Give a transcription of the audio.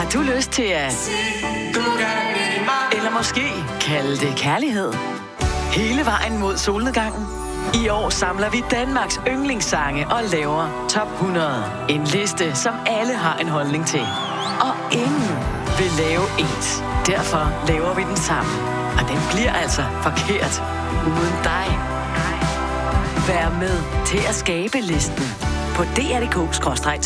Har du lyst til at... Eller måske kalde det kærlighed? Hele vejen mod solnedgangen? I år samler vi Danmarks yndlingssange og laver top 100. En liste, som alle har en holdning til. Og ingen vil lave ens. Derfor laver vi den sammen. Og den bliver altså forkert uden dig. Vær med til at skabe listen på dr.dk/top